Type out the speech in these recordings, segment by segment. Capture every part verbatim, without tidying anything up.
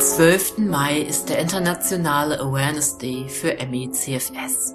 zwölften Mai ist der internationale Awareness Day für M E C F S.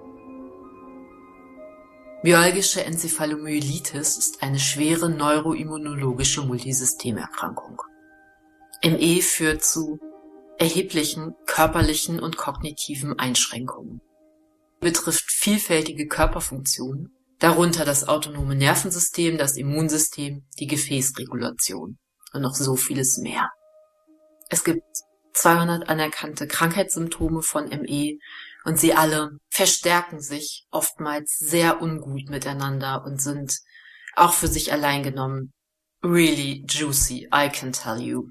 Myalgische Enzephalomyelitis ist eine schwere neuroimmunologische Multisystemerkrankung. M E führt zu erheblichen körperlichen und kognitiven Einschränkungen. Betrifft vielfältige Körperfunktionen, darunter das autonome Nervensystem, das Immunsystem, die Gefäßregulation und noch so vieles mehr. Es gibt zweihundert anerkannte Krankheitssymptome von M E und sie alle verstärken sich oftmals sehr ungut miteinander und sind auch für sich allein genommen really juicy, I can tell you.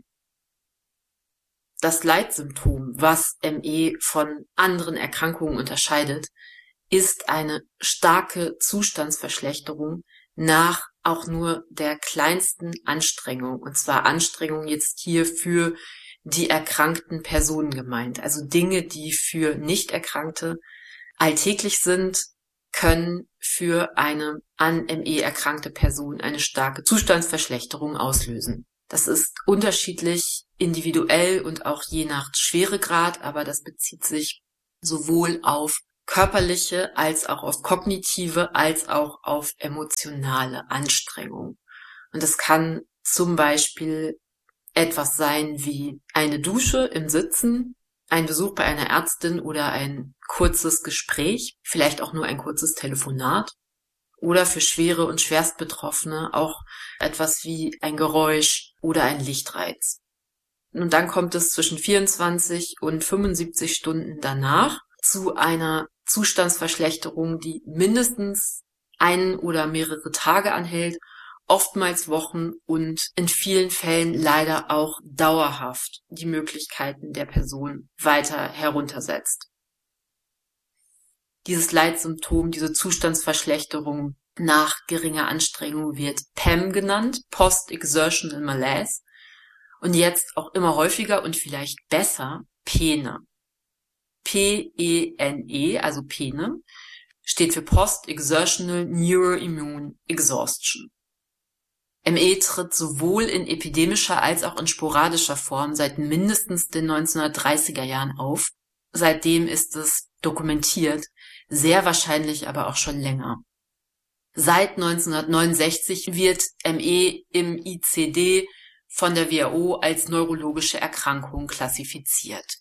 Das Leitsymptom, was M E von anderen Erkrankungen unterscheidet, ist eine starke Zustandsverschlechterung nach auch nur der kleinsten Anstrengung. Und zwar Anstrengung jetzt hier für die erkrankten Personen gemeint. Also Dinge, die für Nicht-Erkrankte alltäglich sind, können für eine an M E erkrankte Person eine starke Zustandsverschlechterung auslösen. Das ist unterschiedlich individuell und auch je nach Schweregrad, aber das bezieht sich sowohl auf körperliche als auch auf kognitive als auch auf emotionale Anstrengung. Und das kann zum Beispiel etwas sein wie eine Dusche im Sitzen, ein Besuch bei einer Ärztin oder ein kurzes Gespräch, vielleicht auch nur ein kurzes Telefonat oder für schwere und Schwerstbetroffene auch etwas wie ein Geräusch oder ein Lichtreiz. Und dann kommt es zwischen vierundzwanzig und fünfundsiebzig Stunden danach zu einer Zustandsverschlechterung, die mindestens einen oder mehrere Tage anhält, oftmals Wochen und in vielen Fällen leider auch dauerhaft die Möglichkeiten der Person weiter heruntersetzt. Dieses Leitsymptom, diese Zustandsverschlechterung nach geringer Anstrengung wird P E M genannt, Post-Exertional Malaise, und jetzt auch immer häufiger und vielleicht besser Pene. P E N E, also Pene, steht für Post-Exertional Neuroimmune Exhaustion. M E tritt sowohl in epidemischer als auch in sporadischer Form seit mindestens den neunzehnhundertdreißiger Jahren auf. Seitdem ist es dokumentiert, sehr wahrscheinlich aber auch schon länger. Seit neunzehnhundertneunundsechzig wird M E im I C D von der W H O als neurologische Erkrankung klassifiziert.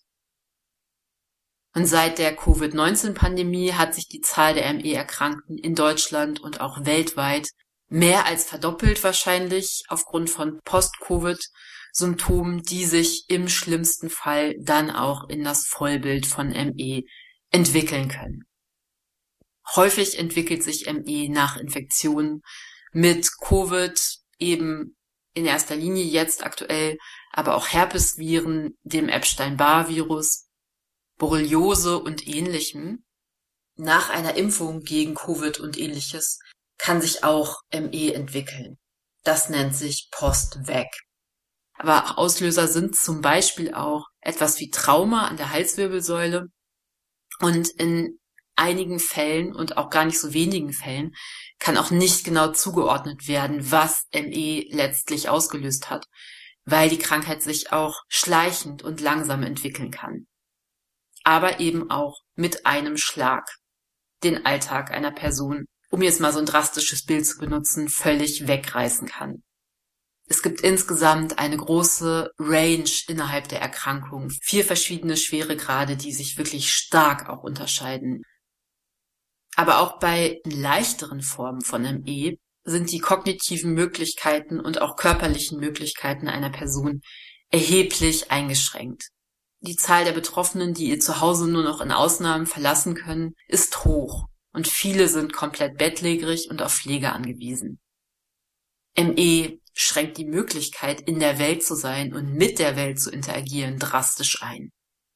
Und seit der Covid neunzehn Pandemie hat sich die Zahl der M E-Erkrankten in Deutschland und auch weltweit mehr als verdoppelt wahrscheinlich aufgrund von Post-Covid-Symptomen, die sich im schlimmsten Fall dann auch in das Vollbild von M E entwickeln können. Häufig entwickelt sich M E nach Infektionen mit Covid, eben in erster Linie jetzt aktuell, aber auch Herpesviren, dem Epstein-Barr-Virus, Borreliose und Ähnlichem. Nach einer Impfung gegen Covid und Ähnliches kann sich auch M E entwickeln. Das nennt sich Post-Vac. Aber Auslöser sind zum Beispiel auch etwas wie Trauma an der Halswirbelsäule und in einigen Fällen und auch gar nicht so wenigen Fällen kann auch nicht genau zugeordnet werden, was M E letztlich ausgelöst hat, weil die Krankheit sich auch schleichend und langsam entwickeln kann. Aber eben auch mit einem Schlag den Alltag einer Person, um jetzt mal so ein drastisches Bild zu benutzen, völlig wegreißen kann. Es gibt insgesamt eine große Range innerhalb der Erkrankung, vier verschiedene Schweregrade, die sich wirklich stark auch unterscheiden. Aber auch bei leichteren Formen von M E sind die kognitiven Möglichkeiten und auch körperlichen Möglichkeiten einer Person erheblich eingeschränkt. Die Zahl der Betroffenen, die ihr Zuhause nur noch in Ausnahmen verlassen können, ist hoch und viele sind komplett bettlägerig und auf Pflege angewiesen. M E schränkt die Möglichkeit, in der Welt zu sein und mit der Welt zu interagieren, drastisch ein.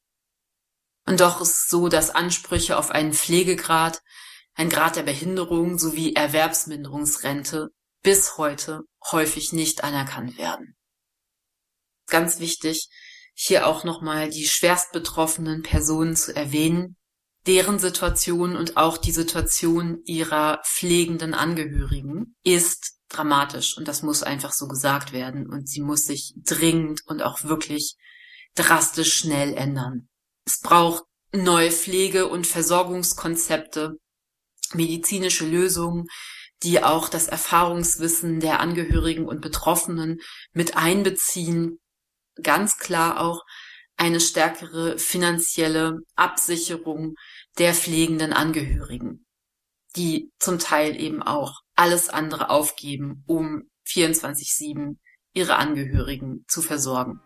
Und doch ist es so, dass Ansprüche auf einen Pflegegrad, ein Grad der Behinderung sowie Erwerbsminderungsrente bis heute häufig nicht anerkannt werden. Ganz wichtig, hier auch nochmal die schwerst betroffenen Personen zu erwähnen, deren Situation und auch die Situation ihrer pflegenden Angehörigen ist dramatisch und das muss einfach so gesagt werden und sie muss sich dringend und auch wirklich drastisch schnell ändern. Es braucht neue Pflege- und Versorgungskonzepte, medizinische Lösungen, die auch das Erfahrungswissen der Angehörigen und Betroffenen mit einbeziehen. Ganz klar auch eine stärkere finanzielle Absicherung der pflegenden Angehörigen, die zum Teil eben auch alles andere aufgeben, um vierundzwanzig sieben ihre Angehörigen zu versorgen.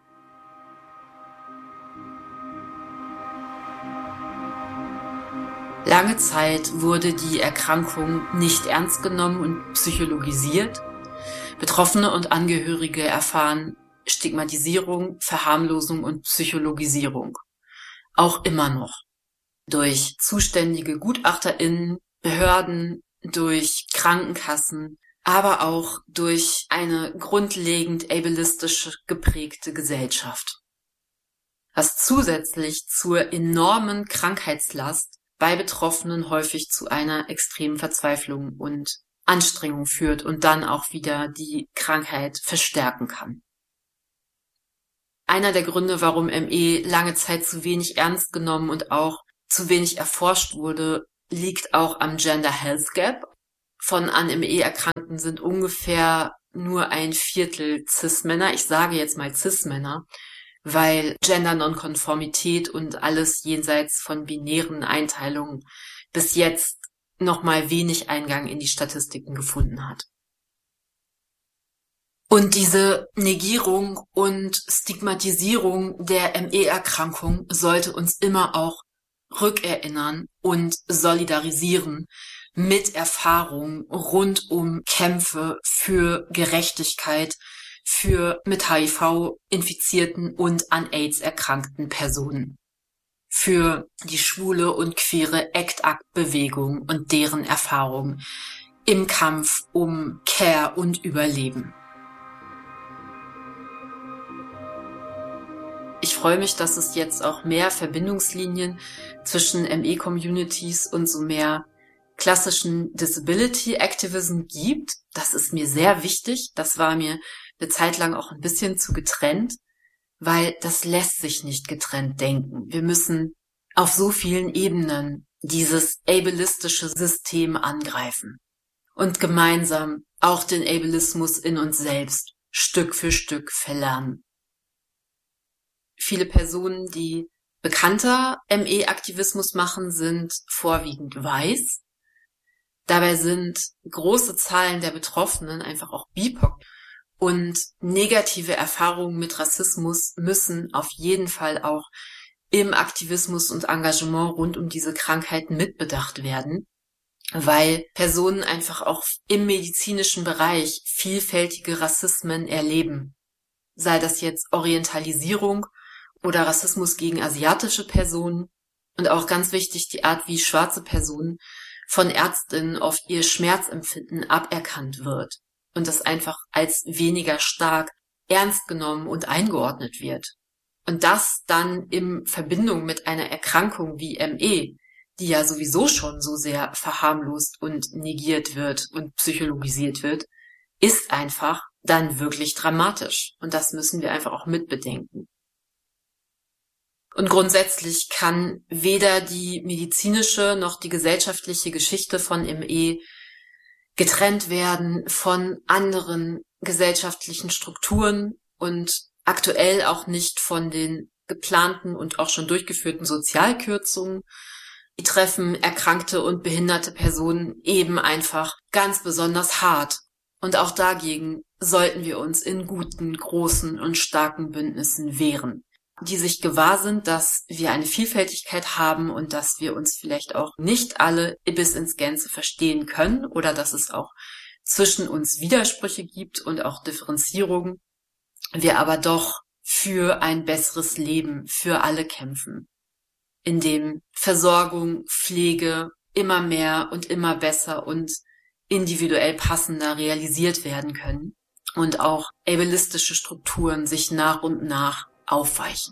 Lange Zeit wurde die Erkrankung nicht ernst genommen und psychologisiert. Betroffene und Angehörige erfahren Stigmatisierung, Verharmlosung und Psychologisierung. Auch immer noch. Durch zuständige GutachterInnen, Behörden, durch Krankenkassen, aber auch durch eine grundlegend ableistisch geprägte Gesellschaft. Was zusätzlich zur enormen Krankheitslast bei Betroffenen häufig zu einer extremen Verzweiflung und Anstrengung führt und dann auch wieder die Krankheit verstärken kann. Einer der Gründe, warum M E lange Zeit zu wenig ernst genommen und auch zu wenig erforscht wurde, liegt auch am Gender Health Gap. Von an M E Erkrankten sind ungefähr nur ein Viertel Cis-Männer. Ich sage jetzt mal Cis-Männer, weil Gender-Nonkonformität und alles jenseits von binären Einteilungen bis jetzt nochmal wenig Eingang in die Statistiken gefunden hat. Und diese Negierung und Stigmatisierung der M E-Erkrankung sollte uns immer auch rückerinnern und solidarisieren mit Erfahrungen rund um Kämpfe für Gerechtigkeit für mit H I V infizierten und an AIDS erkrankten Personen, für die schwule und queere ACT-ACT-Bewegung und deren Erfahrungen im Kampf um Care und Überleben. Ich freue mich, dass es jetzt auch mehr Verbindungslinien zwischen M E-Communities und so mehr klassischen Disability Activism gibt. Das ist mir sehr wichtig. Das war mir eine Zeit lang auch ein bisschen zu getrennt, weil das lässt sich nicht getrennt denken. Wir müssen auf so vielen Ebenen dieses ableistische System angreifen und gemeinsam auch den Ableismus in uns selbst Stück für Stück verlernen. Viele Personen, die bekannter M E-Aktivismus machen, sind vorwiegend weiß. Dabei sind große Zahlen der Betroffenen einfach auch B I P O C. Und negative Erfahrungen mit Rassismus müssen auf jeden Fall auch im Aktivismus und Engagement rund um diese Krankheit mitbedacht werden, weil Personen einfach auch im medizinischen Bereich vielfältige Rassismen erleben. Sei das jetzt Orientalisierung oder Rassismus gegen asiatische Personen und auch ganz wichtig die Art, wie schwarze Personen von Ärztinnen oft ihr Schmerzempfinden aberkannt wird und das einfach als weniger stark ernst genommen und eingeordnet wird. Und das dann in Verbindung mit einer Erkrankung wie M E, die ja sowieso schon so sehr verharmlost und negiert wird und psychologisiert wird, ist einfach dann wirklich dramatisch. Und das müssen wir einfach auch mitbedenken. Und grundsätzlich kann weder die medizinische noch die gesellschaftliche Geschichte von M E getrennt werden von anderen gesellschaftlichen Strukturen und aktuell auch nicht von den geplanten und auch schon durchgeführten Sozialkürzungen. Die treffen erkrankte und behinderte Personen eben einfach ganz besonders hart. Und auch dagegen sollten wir uns in guten, großen und starken Bündnissen wehren, die sich gewahr sind, dass wir eine Vielfältigkeit haben und dass wir uns vielleicht auch nicht alle bis ins Gänze verstehen können oder dass es auch zwischen uns Widersprüche gibt und auch Differenzierungen, wir aber doch für ein besseres Leben für alle kämpfen, in dem Versorgung, Pflege immer mehr und immer besser und individuell passender realisiert werden können und auch ableistische Strukturen sich nach und nach aufweichen.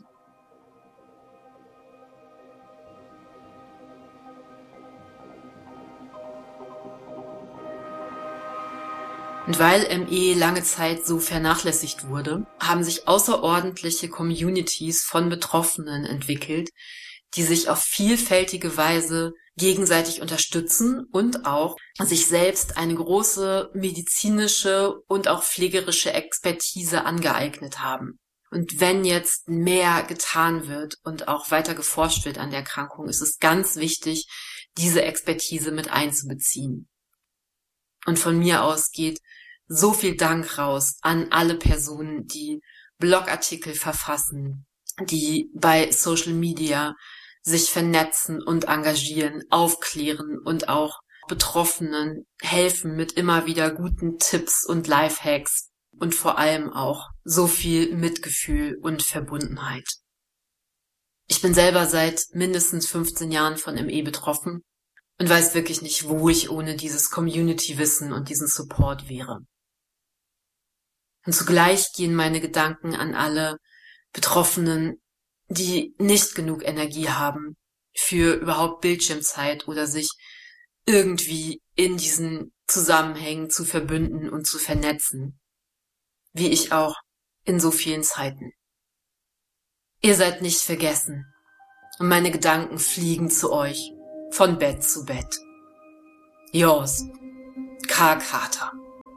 Und weil M E lange Zeit so vernachlässigt wurde, haben sich außerordentliche Communities von Betroffenen entwickelt, die sich auf vielfältige Weise gegenseitig unterstützen und auch sich selbst eine große medizinische und auch pflegerische Expertise angeeignet haben. Und wenn jetzt mehr getan wird und auch weiter geforscht wird an der Erkrankung, ist es ganz wichtig, diese Expertise mit einzubeziehen. Und von mir aus geht so viel Dank raus an alle Personen, die Blogartikel verfassen, die bei Social Media sich vernetzen und engagieren, aufklären und auch Betroffenen helfen mit immer wieder guten Tipps und Lifehacks und vor allem auch so viel Mitgefühl und Verbundenheit. Ich bin selber seit mindestens fünfzehn Jahren von M E betroffen und weiß wirklich nicht, wo ich ohne dieses Community-Wissen und diesen Support wäre. Und zugleich gehen meine Gedanken an alle Betroffenen, die nicht genug Energie haben für überhaupt Bildschirmzeit oder sich irgendwie in diesen Zusammenhängen zu verbünden und zu vernetzen, wie ich auch in so vielen Zeiten. Ihr seid nicht vergessen und meine Gedanken fliegen zu euch von Bett zu Bett. Yours, K. Carter.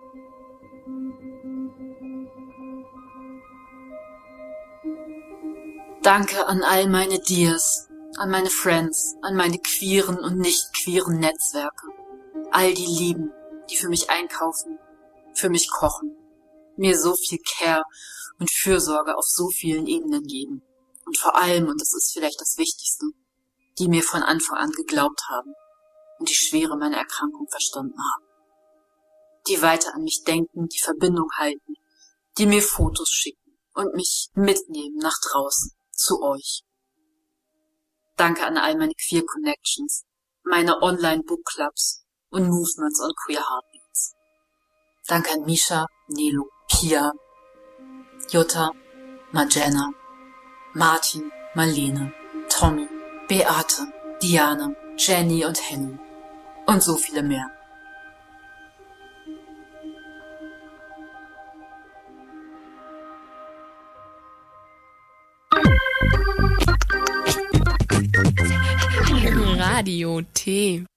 Danke an all meine Dears, an meine Friends, an meine queeren und nicht queeren Netzwerke. All die Lieben, die für mich einkaufen, für mich kochen, mir so viel Care und Fürsorge auf so vielen Ebenen geben. Und vor allem, und das ist vielleicht das Wichtigste, die mir von Anfang an geglaubt haben und die Schwere meiner Erkrankung verstanden haben. Die weiter an mich denken, die Verbindung halten, die mir Fotos schicken und mich mitnehmen nach draußen. Zu euch. Danke an all meine Queer Connections, meine Online-Bookclubs und Movements on Queer Heartbeats. Danke an Misha, Nelo, Pia, Jutta, Marjana, Martin, Marlene, Tommy, Beate, Diana, Jenny und Henny und so viele mehr. Radio T.